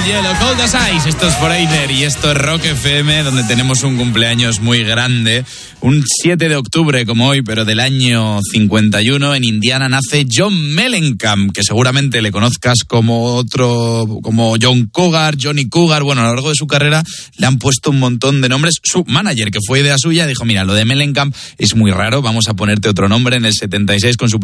hielo, Cold as Ice. Esto es Foreigner y esto es Rock FM, donde tenemos un cumpleaños muy grande. Un 7 de octubre, como hoy, pero del año 51, en Indiana nace John Mellencamp, que seguramente le conozcas como John Cougar, Johnny Cougar. Bueno, a lo largo de su carrera le han puesto un montón de nombres. Su manager, que fue idea suya, dijo, mira, lo de Mellencamp es muy raro, vamos a ponerte otro nombre. En el 76, con su